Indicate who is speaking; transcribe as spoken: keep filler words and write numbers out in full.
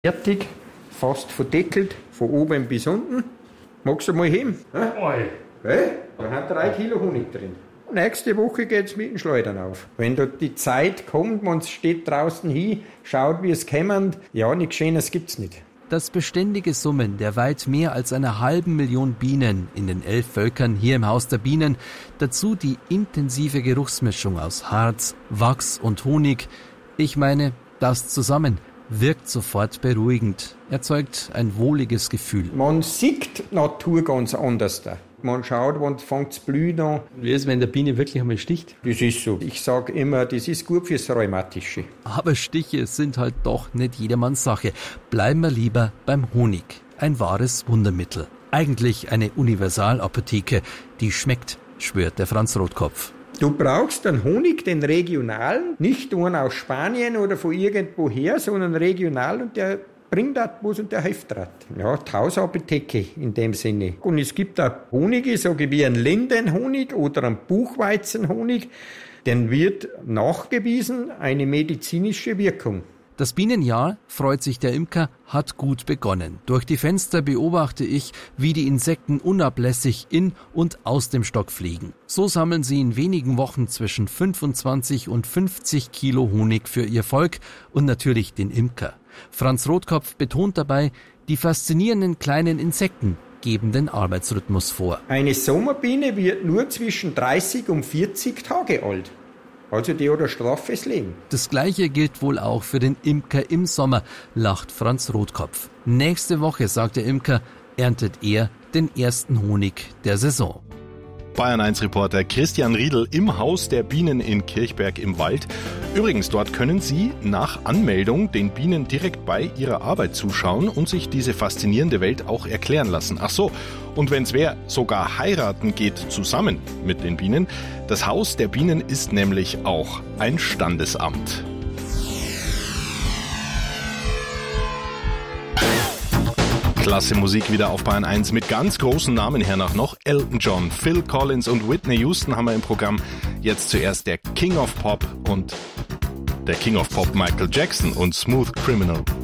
Speaker 1: Fertig, fast verdeckelt, von oben bis unten. Magst du mal heben?
Speaker 2: Oi.
Speaker 1: Hey, da haben drei Kilo Honig drin. Nächste Woche geht's mit den Schleudern auf. Wenn da die Zeit kommt, man steht draußen hin, schaut, wie es kommt, ja, nichts Schönes gibt's nicht.
Speaker 3: Das beständige Summen der weit mehr als einer halben Million Bienen in den elf Völkern hier im Haus der Bienen, dazu die intensive Geruchsmischung aus Harz, Wachs und Honig. Ich meine, das zusammen wirkt sofort beruhigend, erzeugt ein wohliges Gefühl.
Speaker 1: Man sieht die Natur ganz anders da. Man schaut, wann fängt es blühen an.
Speaker 2: Wie ist es, wenn der Biene wirklich einmal sticht?
Speaker 1: Das ist so. Ich sage immer, das ist gut fürs Rheumatische.
Speaker 3: Aber Stiche sind halt doch nicht jedermanns Sache. Bleiben wir lieber beim Honig. Ein wahres Wundermittel. Eigentlich eine Universalapotheke. Die schmeckt, schwört der Franz Rotkopf.
Speaker 1: Du brauchst einen Honig, den regionalen, nicht nur aus Spanien oder von irgendwoher, sondern regional, und der bringt das was und der hilft das. Ja, die Hausapotheke in dem Sinne. Und es gibt auch Honige, sage ich, wie ein Lindenhonig oder ein Buchweizenhonig, den wird nachgewiesen eine medizinische Wirkung.
Speaker 3: Das Bienenjahr, freut sich der Imker, hat gut begonnen. Durch die Fenster beobachte ich, wie die Insekten unablässig in und aus dem Stock fliegen. So sammeln sie in wenigen Wochen zwischen fünfundzwanzig und fünfzig Kilo Honig für ihr Volk und natürlich den Imker. Franz Rotkopf betont dabei, die faszinierenden kleinen Insekten geben den Arbeitsrhythmus vor.
Speaker 1: Eine Sommerbiene wird nur zwischen dreißig und vierzig Tage alt. Also die hat ein straffes Leben.
Speaker 3: Das Gleiche gilt wohl auch für den Imker im Sommer, lacht Franz Rotkopf. Nächste Woche, sagt der Imker, erntet er den ersten Honig der Saison.
Speaker 4: Bayern eins Reporter Christian Riedl im Haus der Bienen in Kirchberg im Wald. Übrigens, dort können Sie nach Anmeldung den Bienen direkt bei ihrer Arbeit zuschauen und sich diese faszinierende Welt auch erklären lassen. Ach so, und wenn's wer, sogar heiraten geht zusammen mit den Bienen. Das Haus der Bienen ist nämlich auch ein Standesamt. Klasse Musik wieder auf Bayern eins mit ganz großen Namen hernach noch. Elton John, Phil Collins und Whitney Houston haben wir im Programm. Jetzt zuerst der King of Pop und der King of Pop Michael Jackson und Smooth Criminal.